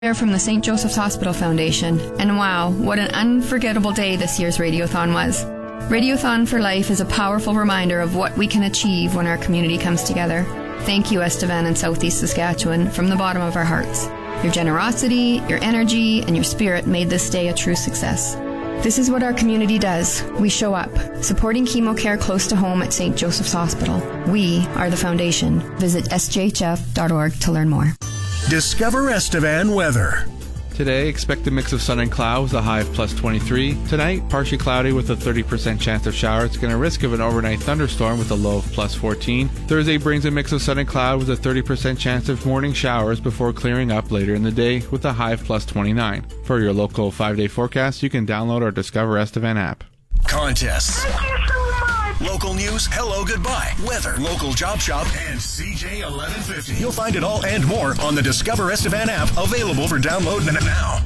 From the St. Joseph's Hospital Foundation, and wow, what an unforgettable day this year's Radiothon was. Radiothon for Life is a powerful reminder of what we can achieve when our community comes together. Thank you, Estevan and Southeast Saskatchewan, from the bottom of our hearts. Your generosity, your energy, and your spirit made this day a true success. This is what our community does. We show up, supporting chemo care close to home at St. Joseph's Hospital. We are the foundation. Visit sjhf.org to learn more. Discover Estevan weather. Today, expect a mix of sun and clouds, a high of plus 23. Tonight, partially cloudy with a 30% chance of showers. Going to risk of an overnight thunderstorm with a low of plus 14. Thursday brings a mix of sun and cloud with a 30% chance of morning showers before clearing up later in the day with a high of plus 29. For your local 5-day forecast, you can download our Discover Estevan app. Contests. Local news, hello, goodbye, weather, local job shop, and CJ 1150. You'll find it all and more on the Discover Estevan app, available for download now.